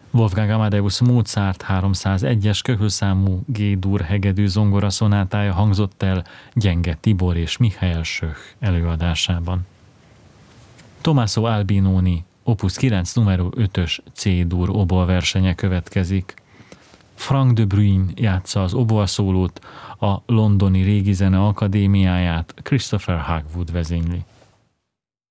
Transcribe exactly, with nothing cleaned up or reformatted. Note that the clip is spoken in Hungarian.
Wolfgang Amadeus Mozart háromszázegyes köhöszámú G-dur hegedű zongora szonátája hangzott el Gyenge Tibor és Michael Schöch előadásában. Tommaso Albinoni Opus kilenc numero ötös C-dur oboaversenye következik. Frank de Bruyn játsza az oboaszólót, a Londoni Régizene Akadémiáját Christopher Hogwood vezényli.